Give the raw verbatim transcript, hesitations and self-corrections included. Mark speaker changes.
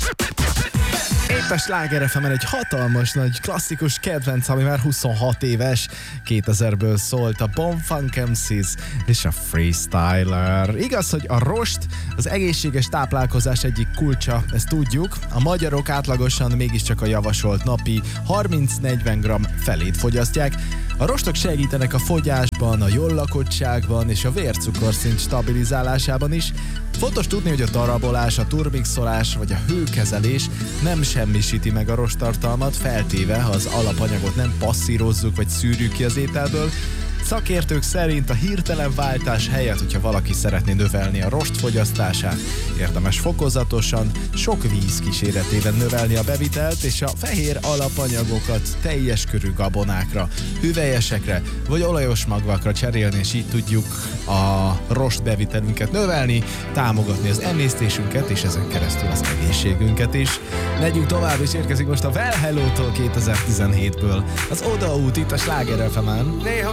Speaker 1: Itt a Sláger ef emen egy hatalmas nagy klasszikus kedvenc, ami már huszonhat éves, kétezerből szólt, a Bomfunk em cés és a Freestyler. Igaz, hogy a rost az egészséges táplálkozás egyik kulcsa, ezt tudjuk. A magyarok átlagosan mégiscsak a javasolt napi harminc-negyven gramm felét fogyasztják. A rostok segítenek a fogyásban, a jól lakottságban és a vércukorszint stabilizálásában is. Fontos tudni, hogy a darabolás, a turmixolás vagy a hőkezelés nem semmisíti meg a rosttartalmat, feltéve, ha az alapanyagot nem passzírozzuk vagy szűrjük ki az ételből. Szakértők szerint a hirtelen váltás helyett, hogyha valaki szeretné növelni a rost fogyasztását, érdemes fokozatosan, sok víz kíséretében növelni a bevitelt, és a fehér alapanyagokat teljes körű gabonákra, hüvelyesekre vagy olajos magvakra cserélni, és így tudjuk a rost bevitelünket növelni, támogatni az emésztésünket, és ezen keresztül az egészségünket is. Megyünk tovább, és érkezik most a Well Hello-tól kétezer-tizenhétből. Az Odaút itt a Sláger ef emen.
Speaker 2: Néha